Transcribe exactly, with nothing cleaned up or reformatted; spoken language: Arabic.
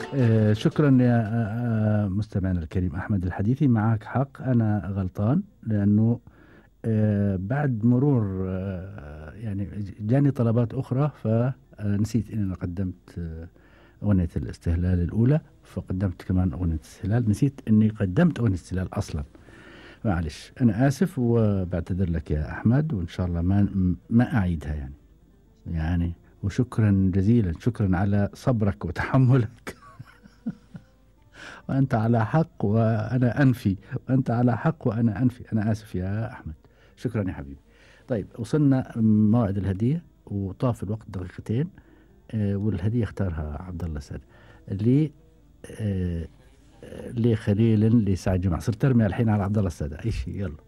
آه، شكرا يا آه، آه، مستمعنا الكريم أحمد الحديثي. معك حق، أنا غلطان لأنه آه، بعد مرور آه، يعني جاني طلبات أخرى فنسيت أني أنا قدمت آه، أغنية الاستهلال الأولى، فقدمت كمان أغنية الاستهلال، نسيت أني قدمت أغنية الاستهلال أصلا. معلش، أنا آسف وبعتذر لك يا أحمد، وإن شاء الله ما ما أعيدها يعني. يعني وشكرا جزيلا، شكرا على صبرك وتحملك. وأنت على حق وأنا أنفي، وأنت على حق وأنا أنفي. أنا آسف يا أحمد. شكرا يا حبيبي. طيب، وصلنا موعد الهدية وطاف الوقت دقيقتين. آه والهدية اختارها عبد الله سعد. اللي آه لخليل لسعد جمعة. صرت ترمي الحين على عبد الله السادة أي شيء. يلا.